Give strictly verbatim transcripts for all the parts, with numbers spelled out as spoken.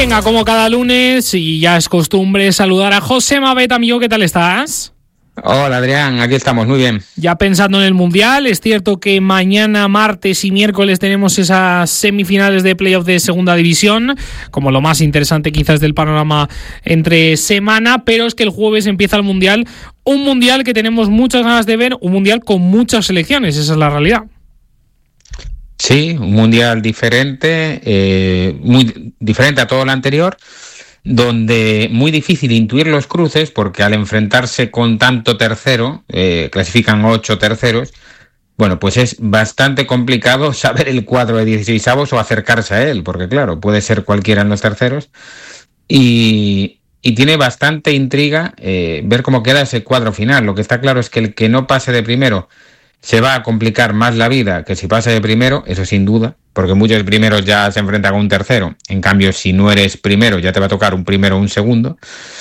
Venga, como cada lunes, y ya es costumbre saludar a Josema Bet, amigo, ¿qué tal estás? Hola Adrián, aquí estamos, muy bien. Ya pensando en el Mundial, es cierto que mañana, martes y miércoles tenemos esas semifinales de playoff de Segunda División, como lo más interesante quizás del panorama entre semana, pero es que el jueves empieza el Mundial, un Mundial que tenemos muchas ganas de ver, un Mundial con muchas selecciones, esa es la realidad. Sí, un Mundial diferente, eh, muy diferente a todo lo anterior, donde muy difícil intuir los cruces, porque al enfrentarse con tanto tercero, eh, clasifican ocho terceros, bueno, pues es bastante complicado saber el cuadro de dieciseisavos o acercarse a él, porque claro, puede ser cualquiera en los terceros, y, y tiene bastante intriga eh, ver cómo queda ese cuadro final. Lo que está claro es que el que no pase de primero se va a complicar más la vida que si pasa de primero, eso sin duda, porque muchos primeros ya se enfrentan con un tercero. En cambio, si no eres primero, ya te va a tocar un primero o un segundo.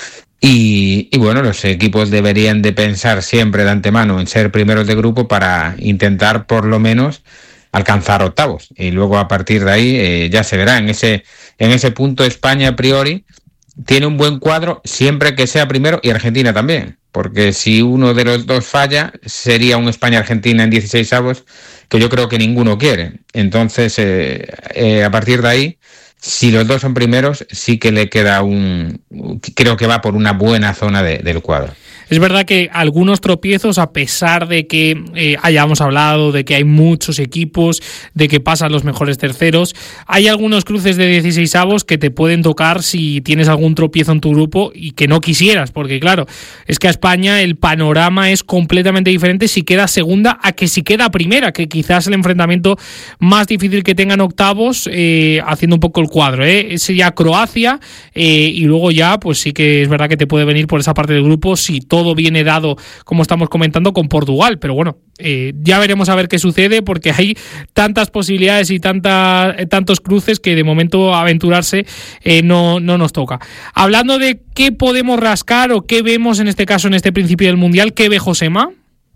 Y, y bueno, los equipos deberían de pensar siempre de antemano en ser primeros de grupo para intentar por lo menos alcanzar octavos. Y luego a partir de ahí eh, ya se verá. En ese, en ese punto España a priori tiene un buen cuadro siempre que sea primero, y Argentina también, porque si uno de los dos falla sería un España-Argentina en dieciseisavos que yo creo que ninguno quiere. Entonces eh, eh, a partir de ahí, si los dos son primeros, sí que le queda un, creo que va por una buena zona de, del cuadro. Es verdad que algunos tropiezos, a pesar de que eh, hayamos hablado de que hay muchos equipos, de que pasan los mejores terceros, hay algunos cruces de dieciseisavos que te pueden tocar si tienes algún tropiezo en tu grupo y que no quisieras, porque claro, es que a España el panorama es completamente diferente si queda segunda a que si queda primera, que quizás el enfrentamiento más difícil que tengan octavos, eh, haciendo un poco el cuadro, ¿eh? Sería Croacia, eh, y luego ya, pues sí que es verdad que te puede venir por esa parte del grupo si todo todo viene dado, como estamos comentando, con Portugal, pero bueno, eh, ya veremos a ver qué sucede, porque hay tantas posibilidades y tanta, eh, tantos cruces que de momento aventurarse eh, no, no nos toca. Hablando de qué podemos rascar o qué vemos en este caso en este principio del Mundial, ¿qué ve Josema?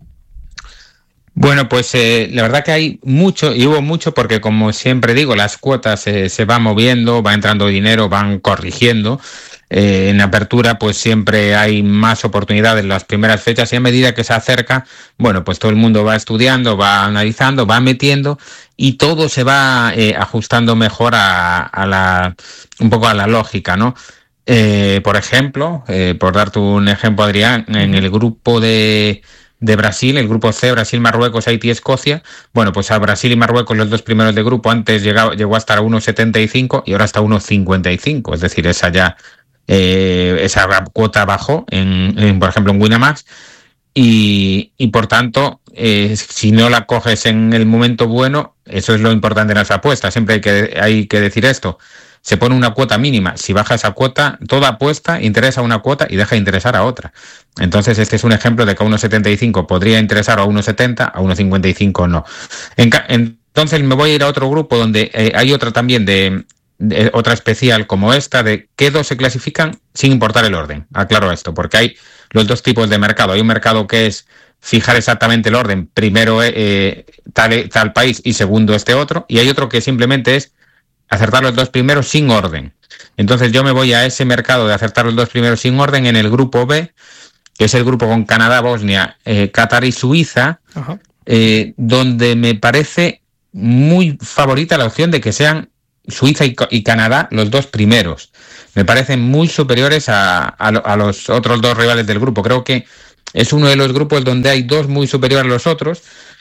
Bueno, pues eh, la verdad que hay mucho, y hubo mucho, porque como siempre digo, las cuotas eh, se van moviendo, va entrando dinero, van corrigiendo. Eh, en apertura pues siempre hay más oportunidades en las primeras fechas, y a medida que se acerca, bueno, pues todo el mundo va estudiando, va analizando, va metiendo, y todo se va eh, ajustando mejor a, a la, un poco a la lógica, ¿no? Eh, por ejemplo, eh, por darte un ejemplo, Adrián, en el grupo de de Brasil, el grupo C, Brasil, Marruecos, Haití, Escocia, bueno, pues a Brasil y Marruecos, los dos primeros de grupo, antes llegó, llegó hasta uno setenta y cinco y ahora hasta uno cincuenta y cinco, es decir, esa ya eh, esa cuota bajó, en, en, por ejemplo, en Winamax, y, y por tanto, eh, si no la coges en el momento bueno, eso es lo importante en las apuestas, siempre hay que, hay que decir esto. Se pone una cuota mínima. Si baja esa cuota, toda apuesta interesa a una cuota y deja de interesar a otra. Entonces, este es un ejemplo de que a uno setenta y cinco podría interesar, a uno setenta, a uno cincuenta y cinco no. En, entonces, me voy a ir a otro grupo donde eh, hay otra también, de, de otra especial como esta, de qué dos se clasifican sin importar el orden. Aclaro esto, porque hay los dos tipos de mercado. Hay un mercado que es fijar exactamente el orden, primero eh, tal, tal país y segundo este otro, y hay otro que simplemente es acertar los dos primeros sin orden. Entonces yo me voy a ese mercado de acertar los dos primeros sin orden en el grupo B, que es el grupo con Canadá, Bosnia, eh, Qatar y Suiza, eh, donde me parece muy favorita la opción de que sean Suiza y, y Canadá los dos primeros. Me parecen muy superiores a, a, a los otros dos rivales del grupo. Creo que es uno de los grupos donde hay dos muy superiores a los otros.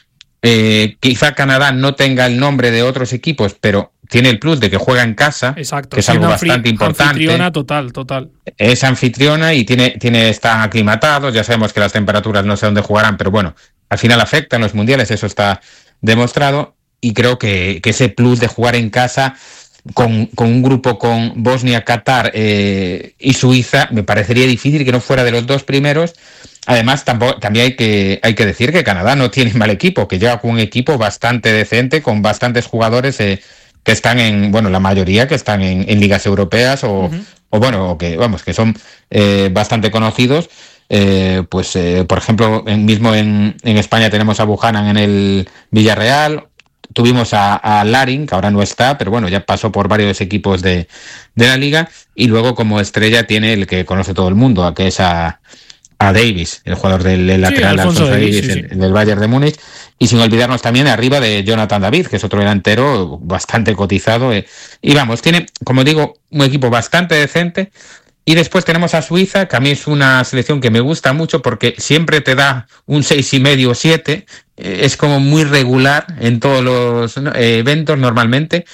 Eh, quizá Canadá no tenga el nombre de otros equipos, pero tiene el plus de que juega en casa, exacto, que es algo bastante importante. Anfitriona total, total. Es anfitriona y tiene, tiene, están aclimatados. Ya sabemos que las temperaturas no sé dónde jugarán, pero bueno, al final afectan los mundiales, eso está demostrado. Y creo que, que ese plus de jugar en casa con, con un grupo con Bosnia, Qatar eh, y Suiza, me parecería difícil que no fuera de los dos primeros. Además, tampoco, también hay que, hay que decir que Canadá no tiene mal equipo, que llega con un equipo bastante decente, con bastantes jugadores eh, que están en, bueno, la mayoría que están en, en ligas europeas o, uh-huh. o bueno, o que, vamos, que son eh, bastante conocidos. Eh, pues, eh, por ejemplo, en, mismo en, en España tenemos a Buchanan en el Villarreal, tuvimos a, a Larin, que ahora no está, pero bueno, ya pasó por varios equipos de, de la liga, y luego como estrella tiene el que conoce todo el mundo, que es a, a Davis, el jugador del el lateral, sí, Alfonso, Alfonso Davis, Davis sí, sí. El, del Bayern de Múnich, y sin olvidarnos también de arriba de Jonathan David, que es otro delantero bastante cotizado, eh, y vamos, tiene, como digo, un equipo bastante decente. Y después tenemos a Suiza, que a mí es una selección que me gusta mucho porque siempre te da un seis y medio o siete, es como muy regular en todos los eh, eventos normalmente,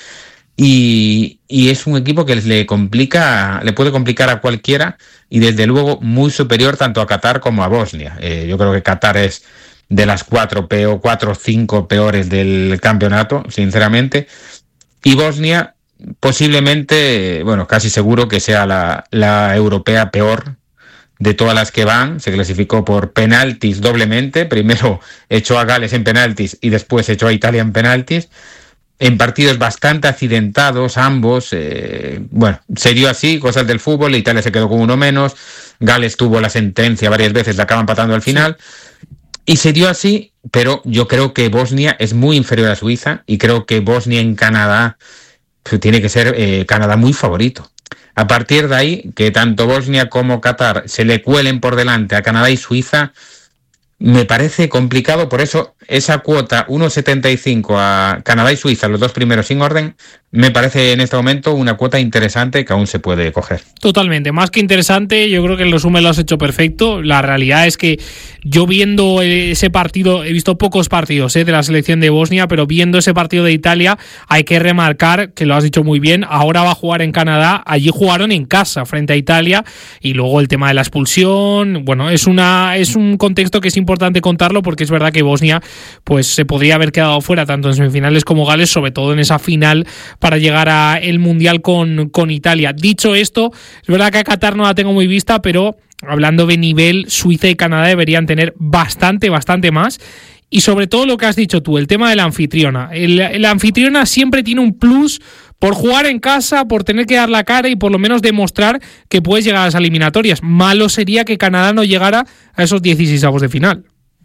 y, y es un equipo que le complica, le puede complicar a cualquiera, y desde luego muy superior tanto a Qatar como a Bosnia. Eh, yo creo que Qatar es de las cuatro peor, cuatro o cinco peores del campeonato, sinceramente, y Bosnia posiblemente, bueno, casi seguro que sea la, la europea peor de todas las que van. Se clasificó por penaltis doblemente, primero echó a Gales en penaltis y después echó a Italia en penaltis, en partidos bastante accidentados ambos, eh, bueno, se dio así, cosas del fútbol, Italia se quedó con uno menos, Gales tuvo la sentencia varias veces, la acaba empatando al final, y se dio así, pero yo creo que Bosnia es muy inferior a Suiza, y creo que Bosnia en Canadá tiene que ser eh, Canadá muy favorito. A partir de ahí, que tanto Bosnia como Qatar se le cuelen por delante a Canadá y Suiza, me parece complicado. Por eso esa cuota uno setenta y cinco a Canadá y Suiza, los dos primeros sin orden, me parece en este momento una cuota interesante que aún se puede coger. Totalmente, más que interesante, yo creo que el resumen lo has hecho perfecto. La realidad es que yo viendo ese partido, he visto pocos partidos ¿eh? de la selección de Bosnia, pero viendo ese partido de Italia hay que remarcar, que lo has dicho muy bien, ahora va a jugar en Canadá, allí jugaron en casa frente a Italia, y luego el tema de la expulsión, bueno, es una es un contexto que es importante contarlo, porque es verdad que Bosnia pues se podría haber quedado fuera tanto en semifinales como Gales, sobre todo en esa final para llegar a el Mundial con, con Italia. Dicho esto, es verdad que a Qatar no la tengo muy vista, pero hablando de nivel, Suiza y Canadá deberían tener bastante, bastante más. Y sobre todo lo que has dicho tú, el tema de la anfitriona. El, la anfitriona siempre tiene un plus por jugar en casa, por tener que dar la cara y por lo menos demostrar que puedes llegar a las eliminatorias. Malo sería que Canadá no llegara a esos dieciseisavos de final.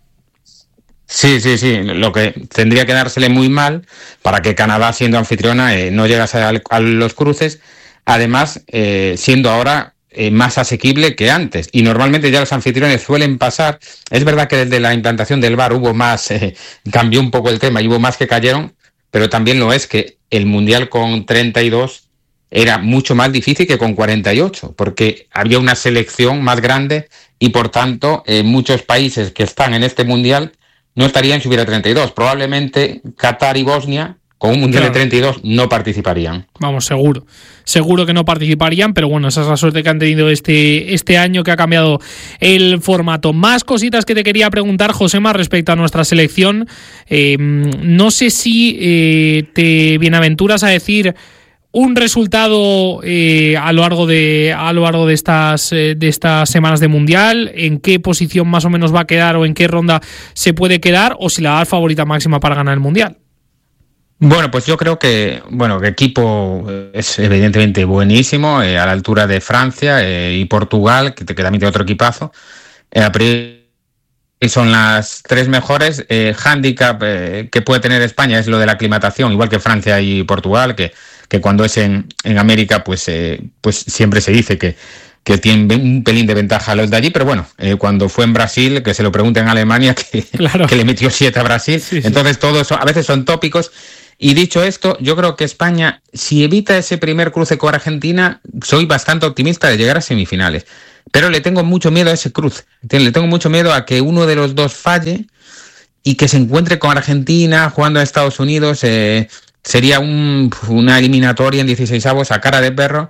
Sí, sí, sí, lo que tendría que dársele muy mal para que Canadá, siendo anfitriona, eh, no llegase a, a los cruces, además eh, siendo ahora eh, más asequible que antes, y normalmente ya los anfitriones suelen pasar. Es verdad que desde la implantación del V A R hubo más, eh, cambió un poco el tema y hubo más que cayeron, pero también lo es que el Mundial con treinta y dos era mucho más difícil que con cuarenta y ocho, porque había una selección más grande y por tanto eh, muchos países que están en este Mundial no estarían si hubiera treinta y dos. Probablemente Qatar y Bosnia, con un Mundial claro. de treinta y dos, no participarían. Vamos, seguro. Seguro que no participarían, pero bueno, esa es la suerte que han tenido este, este año, que ha cambiado el formato. Más cositas que te quería preguntar, Josema, respecto a nuestra selección. Eh, no sé si eh, te bienaventuras a decir un resultado eh, a lo largo de a lo largo de estas eh, de estas semanas de Mundial, en qué posición más o menos va a quedar o en qué ronda se puede quedar, o si la da favorita máxima para ganar el Mundial. Bueno, pues yo creo que bueno que equipo es evidentemente buenísimo, eh, a la altura de Francia eh, y Portugal, que, que también tiene otro equipazo. Eh, a priori son las tres mejores. Eh, handicap eh, que puede tener España es lo de la aclimatación, igual que Francia y Portugal, que que cuando es en, en América, pues eh, pues siempre se dice que, que tienen un pelín de ventaja a los de allí, pero bueno, eh, cuando fue en Brasil, que se lo pregunten a Alemania, que, claro. que le metió siete a Brasil, sí, sí. Entonces todos a veces son tópicos. Y dicho esto, yo creo que España, si evita ese primer cruce con Argentina, soy bastante optimista de llegar a semifinales, pero le tengo mucho miedo a ese cruce, le tengo mucho miedo a que uno de los dos falle y que se encuentre con Argentina jugando a Estados Unidos. eh, Sería un, una eliminatoria en dieciseisavos a cara de perro.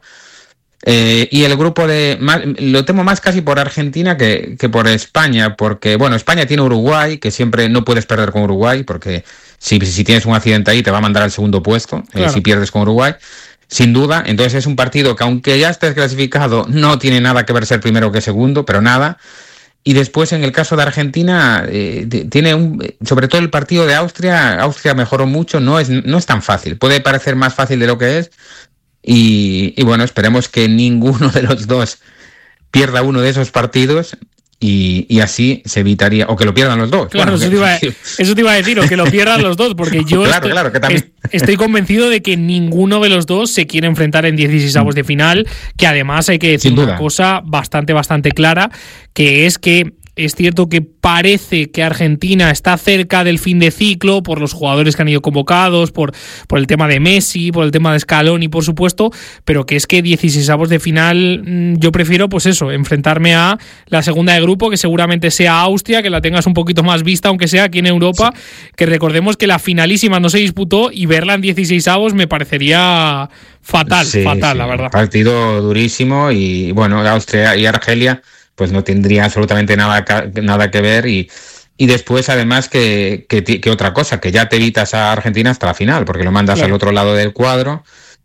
Eh, y el grupo de... Más, lo temo más casi por Argentina que, que por España, porque, bueno, España tiene Uruguay, que siempre no puedes perder con Uruguay, porque si, si tienes un accidente ahí te va a mandar al segundo puesto, claro. eh, si pierdes con Uruguay, sin duda. Entonces es un partido que, aunque ya estés clasificado, no tiene nada que ver ser primero que segundo, pero nada. Y después, en el caso de Argentina, eh, tiene un, sobre todo el partido de Austria, Austria mejoró mucho, no es, no es tan fácil, puede parecer más fácil de lo que es, y, y bueno, esperemos que ninguno de los dos pierda uno de esos partidos Y, y así se evitaría, o que lo pierdan los dos. Claro, bueno, eso, te iba a, eso te iba a decir, o que lo pierdan los dos, porque yo claro, estoy, claro, que también... estoy convencido de que ninguno de los dos se quiere enfrentar en dieciseisavos de final, que además hay que decir Sin una duda. cosa bastante, bastante clara, que es que es cierto que parece que Argentina está cerca del fin de ciclo por los jugadores que han ido convocados, por, por el tema de Messi, por el tema de Scaloni, por supuesto, pero que es que dieciseisavos de final yo prefiero, pues eso, enfrentarme a la segunda de grupo, que seguramente sea Austria, que la tengas un poquito más vista, aunque sea aquí en Europa, sí. Que recordemos que la finalísima no se disputó y verla en dieciseisavos me parecería fatal, sí, fatal, sí. La verdad. Partido durísimo y bueno, Austria y Argelia pues no tendría absolutamente nada, nada que ver y, y después además que, que, que otra cosa, que ya te evitas a Argentina hasta la final, porque lo mandas claro. al otro lado del cuadro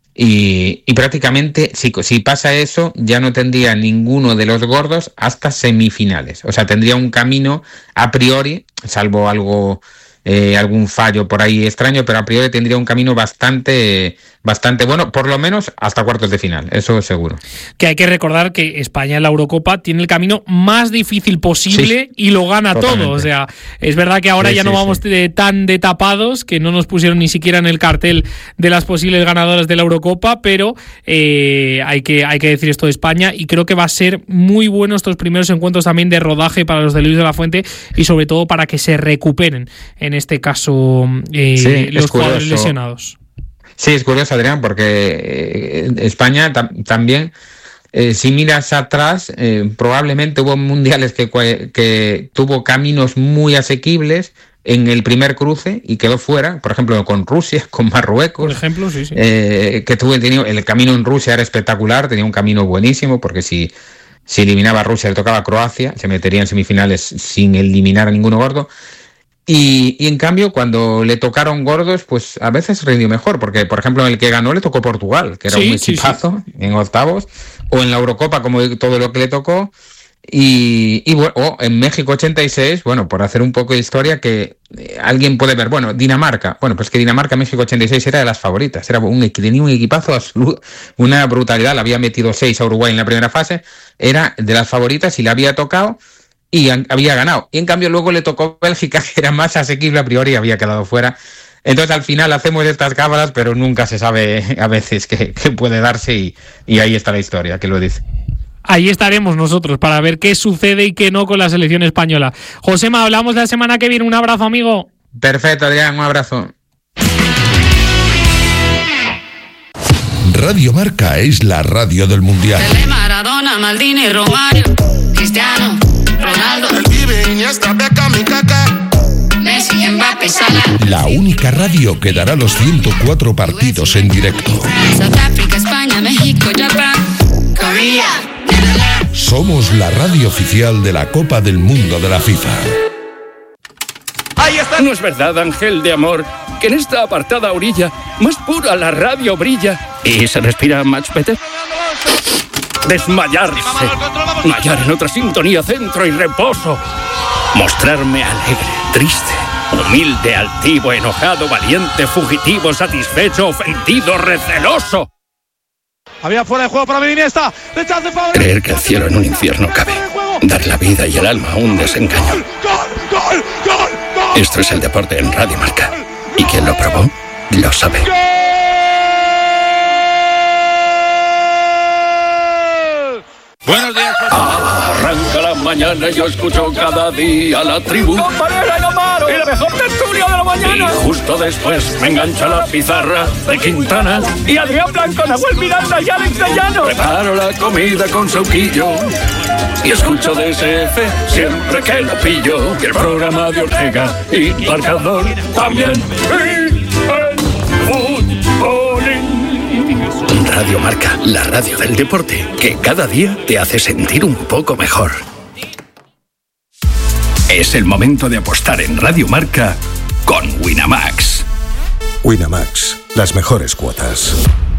y, y prácticamente si, si pasa eso ya no tendría ninguno de los gordos hasta semifinales, o sea tendría un camino a priori, salvo algo... Eh, algún fallo por ahí extraño, pero a priori tendría un camino bastante bastante bueno, por lo menos hasta cuartos de final, eso seguro. Que hay que recordar que España en la Eurocopa tiene el camino más difícil posible sí, y lo gana totalmente. Todo, o sea, es verdad que ahora sí, ya no sí, vamos sí. De, tan de tapados, que no nos pusieron ni siquiera en el cartel de las posibles ganadoras de la Eurocopa, pero eh, hay que hay que decir esto de España y creo que va a ser muy bueno estos primeros encuentros también de rodaje para los de Luis de la Fuente y sobre todo para que se recuperen en este caso eh, sí, los jugadores lesionados. Sí, es curioso, Adrián, porque eh, España tam- también, eh, si miras atrás, eh, probablemente hubo mundiales que, que tuvo caminos muy asequibles en el primer cruce y quedó fuera, por ejemplo, con Rusia, con Marruecos. Por ejemplo, sí, sí. Eh, que tuvo, tenía, el camino en Rusia era espectacular, tenía un camino buenísimo, porque si, si eliminaba a Rusia, le tocaba a Croacia, se metería en semifinales sin eliminar a ninguno gordo. Y, y en cambio cuando le tocaron gordos pues a veces rindió mejor, porque por ejemplo en el que ganó le tocó Portugal, que era sí, un equipazo sí, sí. en octavos, o en la Eurocopa como todo lo que le tocó y, y bueno, o en México ochenta y seis, bueno, por hacer un poco de historia que eh, alguien puede ver, bueno, Dinamarca, bueno, pues que Dinamarca México ochenta y seis era de las favoritas, era un, tenía un equipazo absoluto, una brutalidad, le había metido seis a Uruguay en la primera fase, era de las favoritas y le había tocado y había ganado. Y en cambio luego le tocó Bélgica, que era más asequible a priori y había quedado fuera. Entonces al final hacemos estas cábalas, pero nunca se sabe a veces qué, qué puede darse y, y ahí está la historia, que lo dice. Ahí estaremos nosotros para ver qué sucede y qué no con la selección española. Josema, hablamos la semana que viene. Un abrazo, amigo. Perfecto, Adrián, un abrazo. Radio Marca es la radio del Mundial. Maradona, Maldini, Romario, Cristiano, Ronaldo, el Pibe, Iniesta, Beckham y Kaká, Messi, Mbappé, Salah. La única radio que dará los ciento cuatro partidos en directo. South Africa, España, México, Japón, Corea. Somos la radio oficial de la Copa del Mundo de la FIFA. Ahí está. ¿No es verdad, ángel de amor, que en esta apartada orilla más pura la radio brilla y se respira much better? Desmayarse, hallar en otra sintonía centro y reposo, mostrarme alegre, triste, humilde, altivo, enojado, valiente, fugitivo, satisfecho, ofendido, receloso. Había fuera de juego para Iniesta. Creer que el cielo en un infierno cabe, dar la vida y el alma a un desengaño. ¡Gol, gol, gol, gol! Esto es el deporte en Radio Marca y quien lo probó lo sabe. Buenos días, arranca la mañana y yo escucho cada día la tribu. ¡Compañera y Amaro! ¡Y la mejor tertulia de la mañana! Y justo después me engancha la pizarra de Quintana. Y Adrián Blanco, Nahuel Miranda y Alex de Llano. Preparo la comida con sauquillo y escucho D S F siempre que lo pillo. Y el programa de Ortega y Marcador también. Y el fútbolín. Radio Marca, la radio del deporte, que cada día te hace sentir un poco mejor. Es el momento de apostar en Radio Marca con Winamax. Winamax, las mejores cuotas.